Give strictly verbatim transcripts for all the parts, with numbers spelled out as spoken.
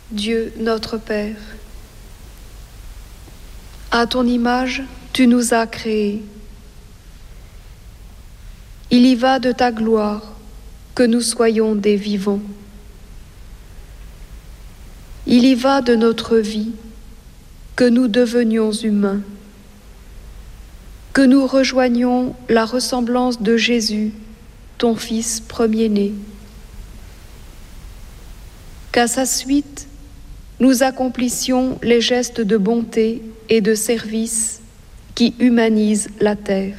Dieu notre Père. À ton image, tu nous as créés. Il y va de ta gloire que nous soyons des vivants. Il y va de notre vie que nous devenions humains, que nous rejoignions la ressemblance de Jésus, ton Fils premier-né, qu'à sa suite, nous accomplissions les gestes de bonté et de service qui humanisent la terre.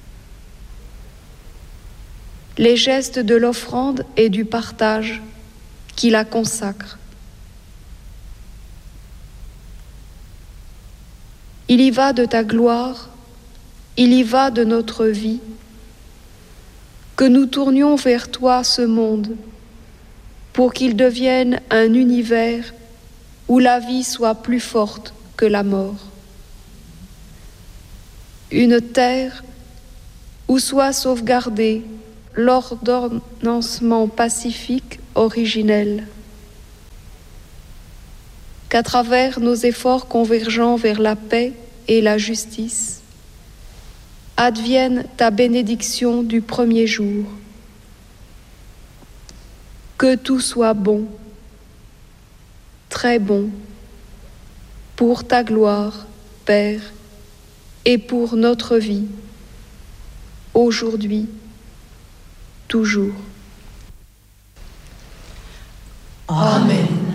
Les gestes de l'offrande et du partage qui la consacrent. Il y va de ta gloire, il y va de notre vie, que nous tournions vers toi ce monde pour qu'il devienne un univers où la vie soit plus forte que la mort. Une terre où soit sauvegardé l'ordonnancement pacifique originel. Qu'à travers nos efforts convergeant vers la paix et la justice, advienne ta bénédiction du premier jour. Que tout soit bon, très bon, pour ta gloire, Père, et pour notre vie, aujourd'hui, toujours. Amen.